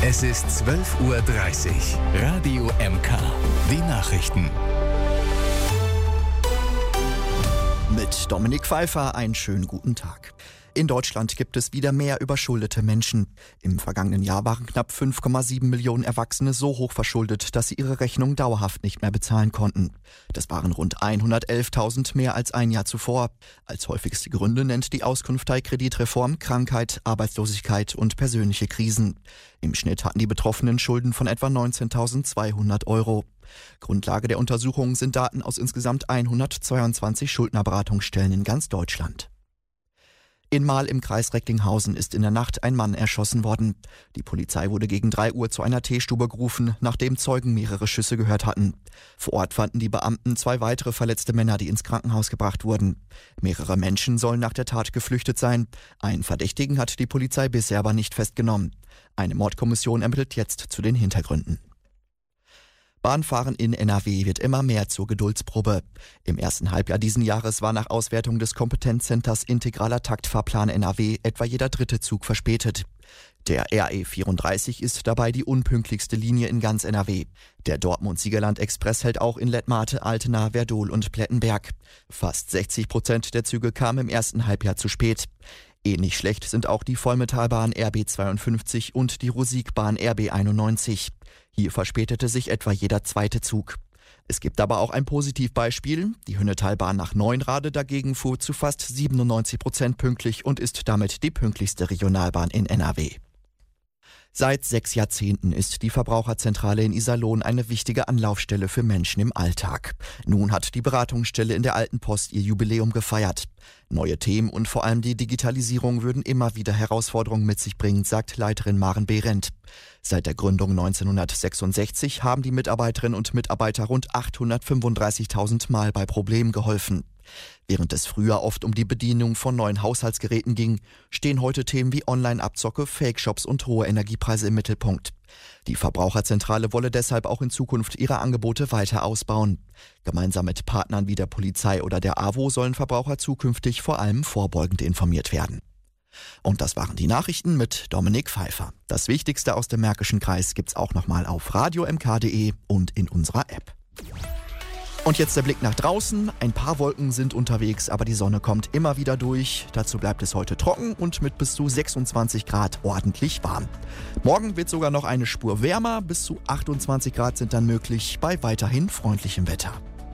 Es ist 12:30 Uhr. Radio MK. Die Nachrichten. Mit Dominik Pfeiffer einen schönen guten Tag. In Deutschland gibt es wieder mehr überschuldete Menschen. Im vergangenen Jahr waren knapp 5,7 Millionen Erwachsene so hoch verschuldet, dass sie ihre Rechnung dauerhaft nicht mehr bezahlen konnten. Das waren rund 111.000 mehr als ein Jahr zuvor. Als häufigste Gründe nennt die Auskunft Kreditreform Krankheit, Arbeitslosigkeit und persönliche Krisen. Im Schnitt hatten die Betroffenen Schulden von etwa 19.200 Euro. Grundlage der Untersuchung sind Daten aus insgesamt 122 Schuldnerberatungsstellen in ganz Deutschland. In Marl im Kreis Recklinghausen ist in der Nacht ein Mann erschossen worden. Die Polizei wurde gegen 3 Uhr zu einer Teestube gerufen, nachdem Zeugen mehrere Schüsse gehört hatten. Vor Ort fanden die Beamten 2 weitere verletzte Männer, die ins Krankenhaus gebracht wurden. Mehrere Menschen sollen nach der Tat geflüchtet sein. Einen Verdächtigen hat die Polizei bisher aber nicht festgenommen. Eine Mordkommission ermittelt jetzt zu den Hintergründen. Bahnfahren in NRW wird immer mehr zur Geduldsprobe. Im ersten Halbjahr diesen Jahres war nach Auswertung des Kompetenzcenters Integraler Taktfahrplan NRW etwa jeder 3. Zug verspätet. Der RE 34 ist dabei die unpünktlichste Linie in ganz NRW. Der Dortmund-Siegerland-Express hält auch in Lettmate, Altena, Werdohl und Plettenberg. Fast 60% der Züge kamen im ersten Halbjahr zu spät. Ähnlich schlecht sind auch die Vollmetallbahn RB 52 und die Rusikbahn RB 91. Hier verspätete sich etwa jeder 2. Zug. Es gibt aber auch ein Positivbeispiel. Die Hünnetalbahn nach Neuenrade dagegen fuhr zu fast 97% pünktlich und ist damit die pünktlichste Regionalbahn in NRW. Seit 6 Jahrzehnten ist die Verbraucherzentrale in Iserlohn eine wichtige Anlaufstelle für Menschen im Alltag. Nun hat die Beratungsstelle in der Alten Post ihr Jubiläum gefeiert. Neue Themen und vor allem die Digitalisierung würden immer wieder Herausforderungen mit sich bringen, sagt Leiterin Maren Behrendt. Seit der Gründung 1966 haben die Mitarbeiterinnen und Mitarbeiter rund 835.000 Mal bei Problemen geholfen. Während es früher oft um die Bedienung von neuen Haushaltsgeräten ging, stehen heute Themen wie Online-Abzocke, Fake-Shops und hohe Energiepreise im Mittelpunkt. Die Verbraucherzentrale wolle deshalb auch in Zukunft ihre Angebote weiter ausbauen. Gemeinsam mit Partnern wie der Polizei oder der AWO sollen Verbraucher zukünftig vor allem vorbeugend informiert werden. Und das waren die Nachrichten mit Dominik Pfeiffer. Das Wichtigste aus dem Märkischen Kreis gibt's auch nochmal auf radiomk.de und in unserer App. Und jetzt der Blick nach draußen. Ein paar Wolken sind unterwegs, aber die Sonne kommt immer wieder durch. Dazu bleibt es heute trocken und mit bis zu 26 Grad ordentlich warm. Morgen wird sogar noch eine Spur wärmer. Bis zu 28 Grad sind dann möglich bei weiterhin freundlichem Wetter.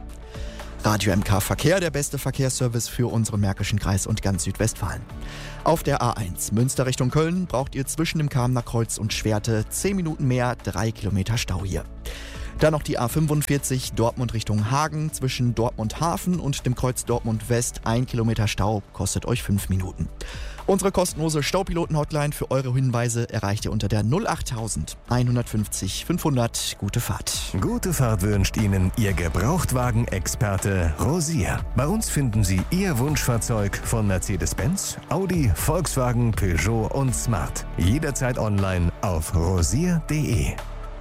Radio MK Verkehr, der beste Verkehrsservice für unseren Märkischen Kreis und ganz Südwestfalen. Auf der A1 Münster Richtung Köln braucht ihr zwischen dem Kamener Kreuz und Schwerte 10 Minuten mehr, 3 Kilometer Stau hier. Dann noch die A45 Dortmund Richtung Hagen zwischen Dortmund Hafen und dem Kreuz Dortmund West. 1 Kilometer Stau kostet euch 5 Minuten. Unsere kostenlose Staupiloten-Hotline für eure Hinweise erreicht ihr unter der 08000 150 500. Gute Fahrt. Gute Fahrt wünscht Ihnen Ihr Gebrauchtwagen-Experte Rosier. Bei uns finden Sie Ihr Wunschfahrzeug von Mercedes-Benz, Audi, Volkswagen, Peugeot und Smart. Jederzeit online auf rosier.de.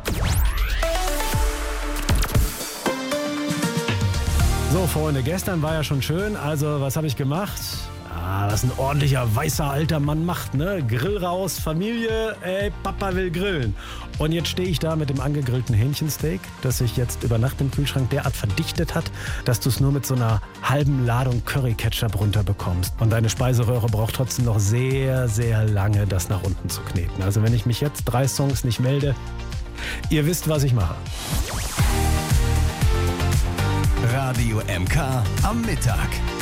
So, Freunde, gestern war ja schon schön. Also, was habe ich gemacht? Was ein ordentlicher, weißer, alter Mann macht, ne? Grill raus, Familie, ey, Papa will grillen. Und jetzt stehe ich da mit dem angegrillten Hähnchensteak, das sich jetzt über Nacht im Kühlschrank derart verdichtet hat, dass du es nur mit so einer halben Ladung Curry-Ketchup runterbekommst. Und deine Speiseröhre braucht trotzdem noch sehr, sehr lange, das nach unten zu kneten. Also, wenn ich mich jetzt 3 Songs nicht melde, ihr wisst, was ich mache. Radio MK am Mittag.